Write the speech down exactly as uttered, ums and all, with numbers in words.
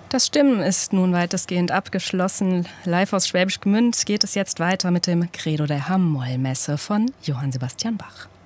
Das Stimmen ist nun weitestgehend abgeschlossen. Live aus Schwäbisch Gmünd geht es jetzt weiter mit dem Credo der Hamm-Moll-Messe von Johann Sebastian Bach.